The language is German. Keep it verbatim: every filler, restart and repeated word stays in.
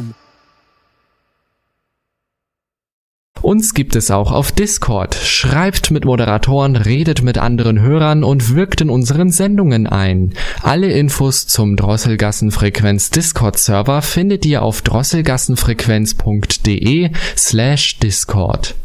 Boom. Uns gibt es auch auf Discord. Schreibt mit Moderatoren, redet mit anderen Hörern und wirkt in unseren Sendungen ein. Alle Infos zum Drosselgassenfrequenz Discord-Server findet ihr auf drosselgassenfrequenz punkt de slash Discord.